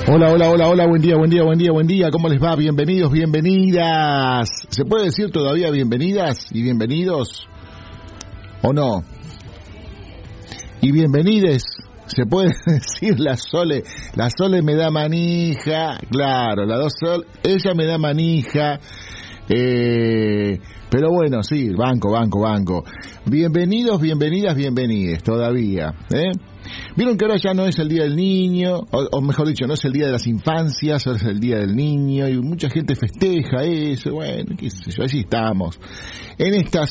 Hola, hola, hola, hola, buen día, buen día, buen día, buen día, ¿cómo les va? Bienvenidos, bienvenidas. ¿Se puede decir todavía bienvenidas y bienvenidos? ¿O no? Y bienvenides, ¿se puede decir la Sole me da manija? Claro, la dos Sol, ella me da manija. Pero bueno, sí, banco. Bienvenidos, bienvenidas, bienvenides todavía, Vieron que ahora ya no es el Día del Niño, o mejor dicho, no es el Día de las Infancias, ahora es el Día del Niño, y mucha gente festeja eso, bueno, qué sé yo, así estamos. En estas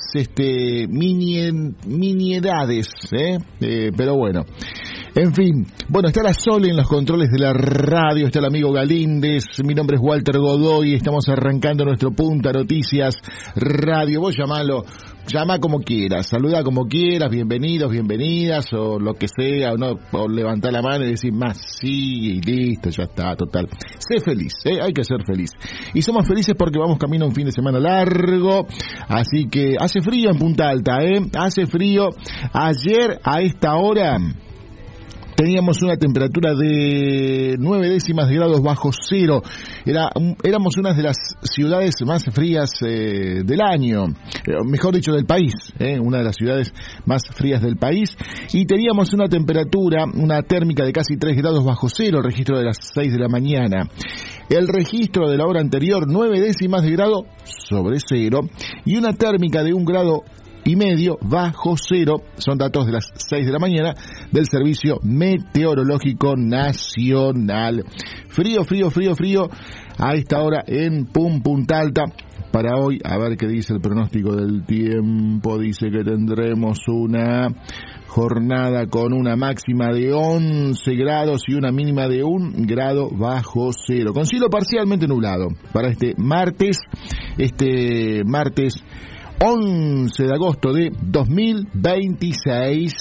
miniedades, pero bueno. En fin, bueno, está la Sole en los controles de la radio, está el amigo Galíndez, mi nombre es Walter Godoy, estamos arrancando nuestro Punta Noticias Radio, vos llama como quieras, saluda como quieras, bienvenidos, bienvenidas, o lo que sea, o levantá la mano y decir más sí, y listo, ya está, total. Sé feliz, hay que ser feliz. Y somos felices porque vamos camino a un fin de semana largo, así que hace frío en Punta Alta, hace frío. Ayer a esta hora teníamos una temperatura de 9 décimas de grados bajo cero. Éramos una de las ciudades más frías del año, mejor dicho del país, una de las ciudades más frías del país, y teníamos una temperatura, una térmica de casi 3 grados bajo cero, el registro de las 6 de la mañana. El registro de la hora anterior, 9 décimas de grado sobre cero, y una térmica de 1,5 grados bajo cero, son datos de las 6 de la mañana del Servicio Meteorológico Nacional. Frío a esta hora en Punta Alta. Para hoy, a ver qué dice el pronóstico del tiempo, dice que tendremos una jornada con una máxima de 11 grados y una mínima de 1 grado bajo cero, con cielo parcialmente nublado para este martes 11 de agosto de 2026.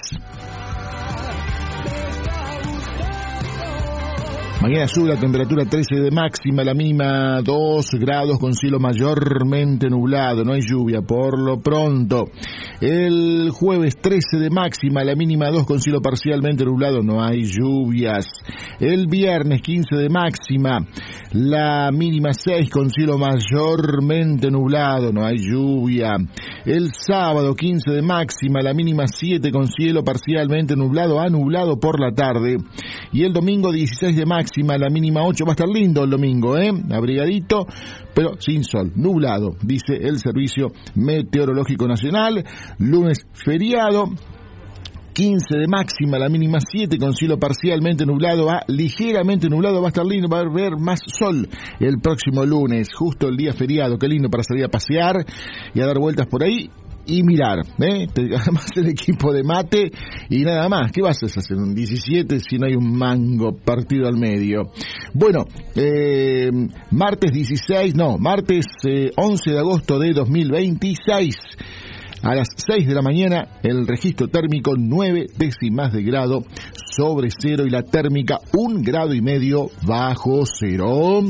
Mañana sube la temperatura 13 de máxima, la mínima 2 grados con cielo mayormente nublado, no hay lluvia por lo pronto. El jueves 13 de máxima, la mínima 2 con cielo parcialmente nublado, no hay lluvias. El viernes 15 de máxima, la mínima 6 con cielo mayormente nublado, no hay lluvia. El sábado 15 de máxima, la mínima 7 con cielo parcialmente nublado, a nublado por la tarde. Y el domingo 16 de máxima, la mínima 8, va a estar lindo el domingo, abrigadito, pero sin sol, nublado, dice el Servicio Meteorológico Nacional. Lunes feriado, 15 de máxima, la mínima 7 con cielo parcialmente nublado a ligeramente nublado, va a estar lindo, va a haber más sol el próximo lunes, justo el día feriado, qué lindo para salir a pasear y a dar vueltas por ahí y mirar, además el equipo de mate y nada más. ¿Qué vas a hacer un 17 si no hay un mango partido al medio? Bueno, martes 11 de agosto de 2026, a las 6 de la mañana, el registro térmico 9 décimas de grado sobre cero y la térmica 1,5 grados bajo cero.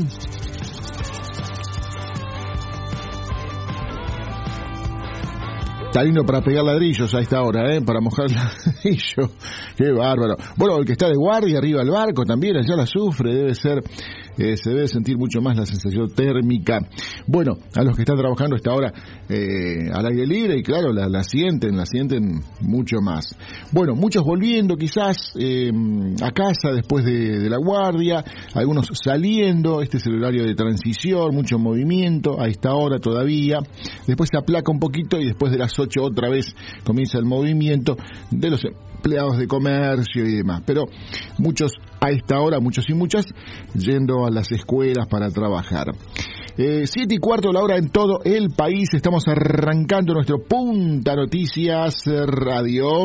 Está lindo para pegar ladrillos a esta hora, para mojar el ladrillo. Qué bárbaro. Bueno, el que está de guardia arriba del barco también, allá la sufre, se debe sentir mucho más la sensación térmica. Bueno, a los que están trabajando a esta hora al aire libre, y claro, la sienten mucho más. Bueno, muchos volviendo quizás a casa después de la guardia, algunos saliendo, este es el horario de transición, mucho movimiento a esta hora todavía, después se aplaca un poquito y después de las 8 otra vez comienza el movimiento de los empleados de comercio y demás, pero muchos a esta hora, muchos y muchas, yendo a las escuelas para trabajar. 7:15 la hora en todo el país, estamos arrancando nuestro Punta Noticias Radio.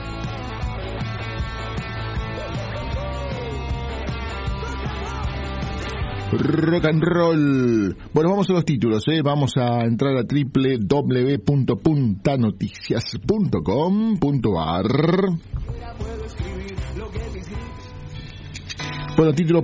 Rock and roll. Bueno, vamos a los títulos, vamos a entrar a www.puntanoticias.com.ar. Bueno, título